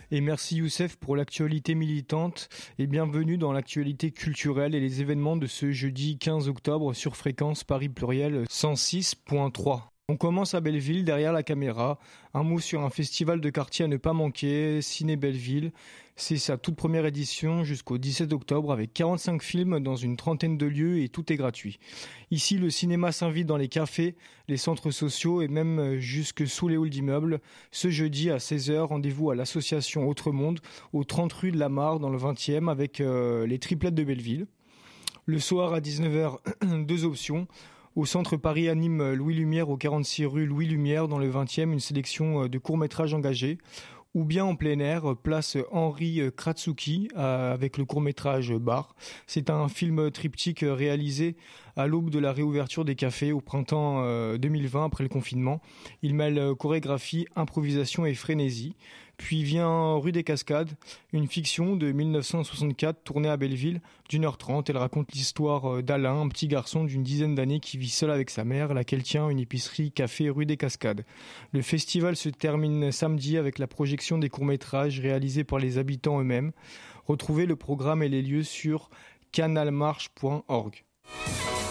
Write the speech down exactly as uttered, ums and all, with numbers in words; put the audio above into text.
Et merci Youssef pour l'actualité militante et bienvenue dans l'actualité culturelle et les événements de ce jeudi quinze octobre sur Fréquence Paris Pluriel cent six point trois. On commence à Belleville, derrière la caméra. Un mot sur un festival de quartier à ne pas manquer, Ciné Belleville. C'est sa toute première édition jusqu'au dix-sept octobre avec quarante-cinq films dans une trentaine de lieux et tout est gratuit. Ici, le cinéma s'invite dans les cafés, les centres sociaux et même jusque sous les halls d'immeubles. Ce jeudi à seize heures, rendez-vous à l'association Autre Monde, au trente rue de la Mare dans le vingtième avec euh, les triplettes de Belleville. Le soir à dix-neuf heures, deux options. Au centre Paris anime Louis Lumière au quarante-six rue Louis Lumière dans le vingtième, une sélection de courts-métrages engagés. Ou bien en plein air, place Henri Kratsuki avec le court-métrage Bar. C'est un film triptyque réalisé à l'aube de la réouverture des cafés au printemps deux mille vingt après le confinement. Il mêle chorégraphie, improvisation et frénésie. Puis vient Rue des Cascades, une fiction de dix-neuf cent soixante-quatre tournée à Belleville d'une heure trente. Elle raconte l'histoire d'Alain, un petit garçon d'une dizaine d'années qui vit seul avec sa mère, laquelle tient une épicerie café Rue des Cascades. Le festival se termine samedi avec la projection des courts-métrages réalisés par les habitants eux-mêmes. Retrouvez le programme et les lieux sur canalmarche point org.